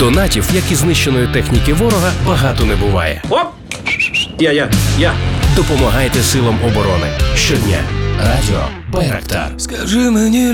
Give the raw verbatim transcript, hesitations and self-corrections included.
Донатів, як і знищеної техніки ворога, багато не буває. Оп! Я, я, я. Допомагайте силам оборони щодня. Радіо Байрактар. Скажи мені,